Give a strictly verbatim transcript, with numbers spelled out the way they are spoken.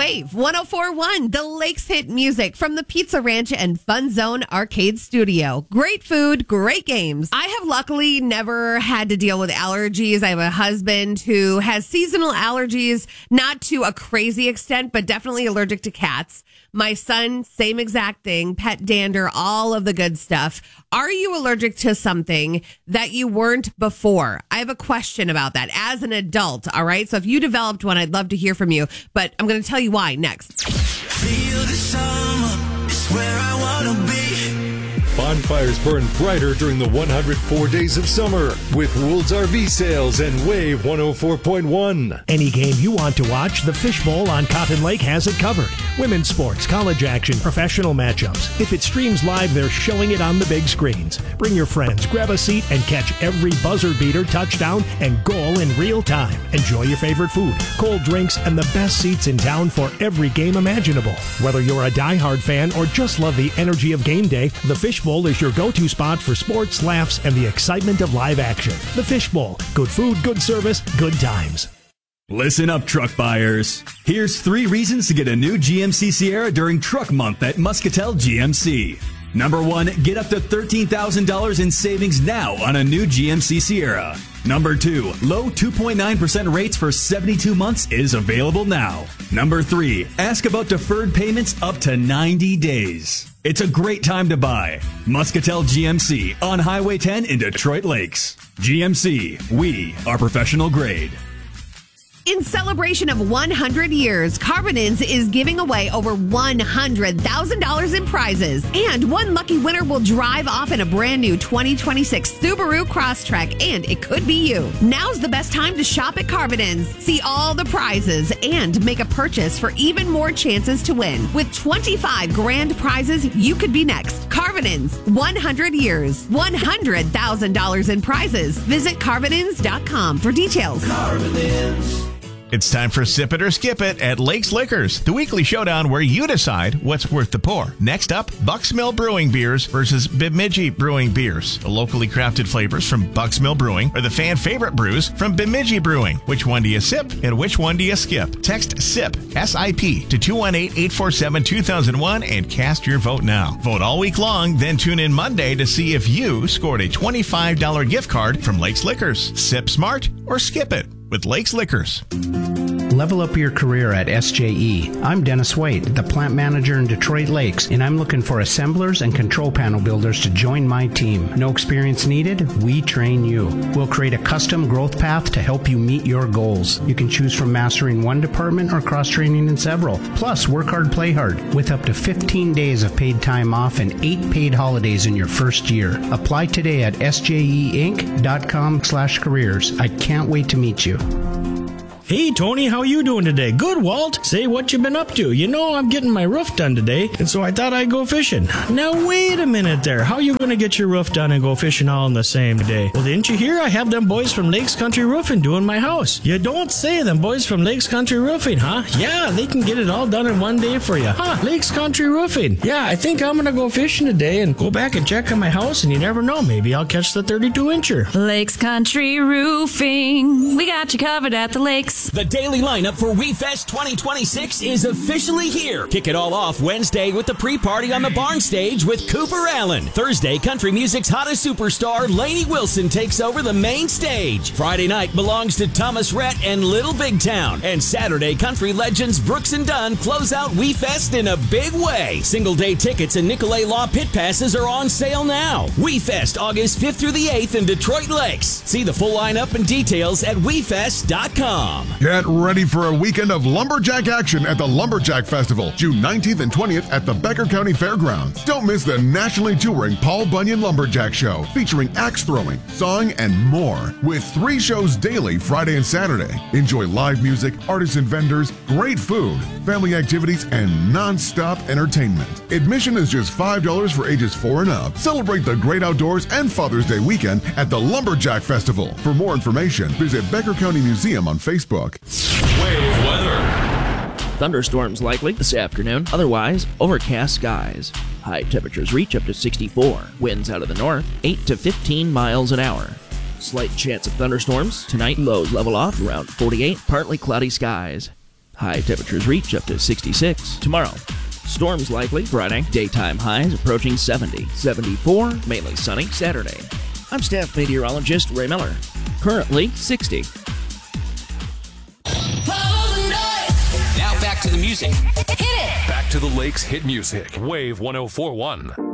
Wave one oh four point one, the Lakes hit music from the Pizza Ranch and Fun Zone Arcade Studio. Great food, great games. I have luckily never had to deal with allergies. I have a husband who has seasonal allergies, not to a crazy extent, but definitely allergic to cats. My son, same exact thing, pet dander, all of the good stuff. Are you allergic to something that you weren't before? I have a question about that as an adult, all right? So if you developed one, I'd love to hear from you, but I'm going to tell you why next. Feel the summer is where I want to be. Bonfires burn brighter during the one hundred four days of summer with Woold's R V Sales and Wave one oh four point one. Any game you want to watch, the Fishbowl on Cotton Lake has it covered. Women's sports, college action, professional matchups. If it streams live, they're showing it on the big screens. Bring your friends, grab a seat, and catch every buzzer beater, touchdown, and goal in real time. Enjoy your favorite food, cold drinks, and the best seats in town for every game imaginable. Whether you're a diehard fan or just love the energy of game day, the Fishbowl is your go-to spot for sports, laughs, and the excitement of live action. The Fishbowl. Good food, good service, good times. Listen up, truck buyers. Here's three reasons to get a new G M C Sierra during Truck Month at Muscatel G M C. Number one, get up to thirteen thousand dollars in savings now on a new G M C Sierra. Number two, low two point nine percent rates for seventy-two months is available now. Number three, ask about deferred payments up to ninety days. It's a great time to buy. Muscatel G M C on Highway ten in Detroit Lakes. G M C, we are professional grade. In celebration of one hundred years, Carbonins is giving away over one hundred thousand dollars in prizes. And one lucky winner will drive off in a brand new twenty twenty-six Subaru Crosstrek, and it could be you. Now's the best time to shop at Carbonins. See all the prizes and make a purchase for even more chances to win. With twenty-five grand prizes, you could be next. Carbonins, one hundred years, one hundred thousand dollars in prizes. Visit Carbonins dot com for details. Carbonins. It's time for Sip It or Skip It at Lakes Liquors, the weekly showdown where you decide what's worth the pour. Next up, Bucks Mill Brewing Beers versus Bemidji Brewing Beers. The locally crafted flavors from Bucks Mill Brewing or the fan favorite brews from Bemidji Brewing. Which one do you sip and which one do you skip? Text SIP, S I P, to two one eight, eight four seven, two thousand one and cast your vote now. Vote all week long, then tune in Monday to see if you scored a twenty-five dollars gift card from Lakes Liquors. Sip smart or skip it with Lakes Liquors. Level up your career at S J E. I'm Dennis White, the plant manager in Detroit Lakes, and I'm looking for assemblers and control panel builders to join my team. No experience needed? We train you. We'll create a custom growth path to help you meet your goals. You can choose from mastering one department or cross-training in several. Plus, work hard, play hard, with up to fifteen days of paid time off and eight paid holidays in your first year. Apply today at S J E inc dot com slash careers. I can't wait to meet you. Hey, Tony, how you doing today? Good, Walt. Say what you been up to. You know, I'm getting my roof done today, and so I thought I'd go fishing. Now, wait a minute there. How you going to get your roof done and go fishing all in the same day? Well, didn't you hear? I have them boys from Lakes Country Roofing doing my house. You don't say, them boys from Lakes Country Roofing, huh? Yeah, they can get it all done in one day for you. Huh, Lakes Country Roofing. Yeah, I think I'm going to go fishing today and go back and check on my house, and you never know. Maybe I'll catch the thirty-two incher. Lakes Country Roofing. We got you covered at the lakes. The daily lineup for WeFest twenty twenty-six is officially here. Kick it all off Wednesday with the pre-party on the barn stage with Cooper Allen. Thursday, country music's hottest superstar, Lainey Wilson, takes over the main stage. Friday night belongs to Thomas Rhett and Little Big Town. And Saturday, country legends Brooks and Dunn close out WeFest in a big way. Single day tickets and Nicolay Law pit passes are on sale now. WeFest August fifth through the eighth in Detroit Lakes. See the full lineup and details at we fest dot com. Get ready for a weekend of lumberjack action at the Lumberjack Festival, June nineteenth and twentieth at the Becker County Fairgrounds. Don't miss the nationally touring Paul Bunyan Lumberjack Show, featuring axe throwing, sawing, and more, with three shows daily Friday and Saturday. Enjoy live music, artists and vendors, great food, family activities, and non-stop entertainment. Admission is just five dollars for ages four and up. Celebrate the great outdoors and Father's Day weekend at the Lumberjack Festival. For more information, visit Becker County Museum on Facebook. Wave weather. Thunderstorms likely this afternoon, otherwise overcast skies. High temperatures reach up to sixty-four. Winds out of the north, eight to fifteen miles an hour. Slight chance of thunderstorms. Tonight, lows level off around forty-eight, partly cloudy skies. High temperatures reach up to sixty-six. Tomorrow, storms likely. Friday, daytime highs approaching seventy. seventy-four, mainly sunny. Saturday, I'm staff meteorologist Ray Miller. Currently sixty. Now back to the music. Hit it! Back to the Lakes hit music. Wave one oh four point one.